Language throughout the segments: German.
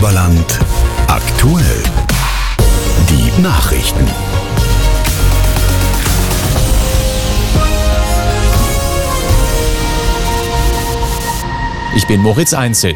Oberland aktuell. Die Nachrichten. Ich bin Moritz Einzel.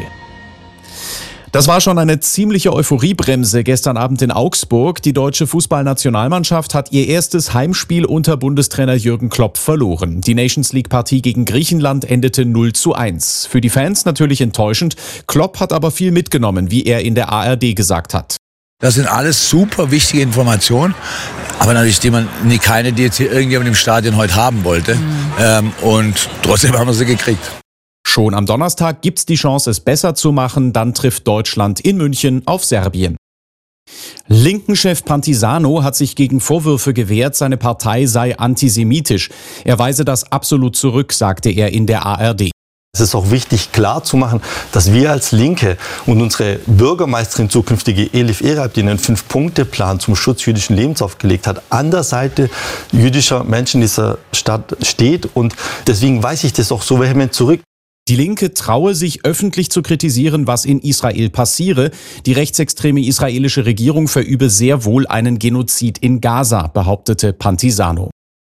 Das war schon eine ziemliche Euphoriebremse gestern Abend in Augsburg. Die deutsche Fußballnationalmannschaft hat ihr erstes Heimspiel unter Bundestrainer Jürgen Klopp verloren. Die Nations-League-Partie gegen Griechenland endete 0:1. Für die Fans natürlich enttäuschend. Klopp hat aber viel mitgenommen, wie er in der ARD gesagt hat. Das sind alles super wichtige Informationen, aber natürlich keine, die jetzt hier irgendjemand im Stadion heute haben wollte. Und trotzdem haben wir sie gekriegt. Schon am Donnerstag gibt's die Chance, es besser zu machen. Dann trifft Deutschland in München auf Serbien. Linken-Chef Pantisano hat sich gegen Vorwürfe gewehrt, seine Partei sei antisemitisch. Er weise das absolut zurück, sagte er in der ARD. Es ist auch wichtig, klar zu machen, dass wir als Linke und unsere Bürgermeisterin, zukünftige Elif Eralp, die einen 5-Punkte-Plan zum Schutz jüdischen Lebens aufgelegt hat, an der Seite jüdischer Menschen in dieser Stadt steht. Und deswegen weise ich das auch so vehement zurück. Die Linke traue sich öffentlich zu kritisieren, was in Israel passiere. Die rechtsextreme israelische Regierung verübe sehr wohl einen Genozid in Gaza, behauptete Pantisano.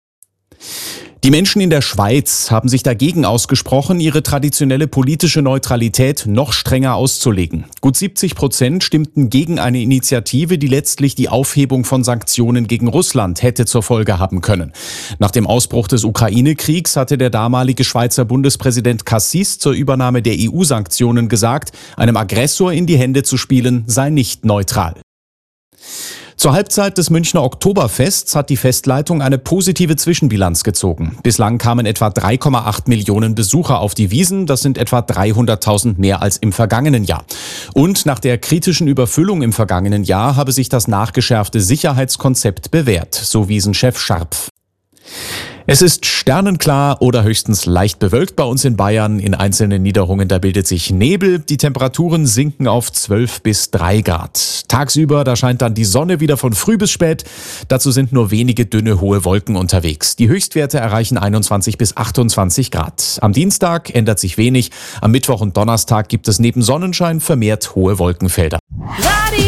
Die Menschen in der Schweiz haben sich dagegen ausgesprochen, ihre traditionelle politische Neutralität noch strenger auszulegen. Gut 70% stimmten gegen eine Initiative, die letztlich die Aufhebung von Sanktionen gegen Russland hätte zur Folge haben können. Nach dem Ausbruch des Ukraine-Kriegs hatte der damalige Schweizer Bundespräsident Cassis zur Übernahme der EU-Sanktionen gesagt, einem Aggressor in die Hände zu spielen sei nicht neutral. Zur Halbzeit des Münchner Oktoberfests hat die Festleitung eine positive Zwischenbilanz gezogen. Bislang kamen etwa 3,8 Millionen Besucher auf die Wiesn, das sind etwa 300.000 mehr als im vergangenen Jahr. Und nach der kritischen Überfüllung im vergangenen Jahr habe sich das nachgeschärfte Sicherheitskonzept bewährt, so Wiesn-Chef Scharpf. Es ist sternenklar oder höchstens leicht bewölkt bei uns in Bayern. In einzelnen Niederungen, da bildet sich Nebel. Die Temperaturen sinken auf 12 bis 3 Grad. Tagsüber, da scheint dann die Sonne wieder von früh bis spät. Dazu sind nur wenige dünne, hohe Wolken unterwegs. Die Höchstwerte erreichen 21 bis 28 Grad. Am Dienstag ändert sich wenig. Am Mittwoch und Donnerstag gibt es neben Sonnenschein vermehrt hohe Wolkenfelder.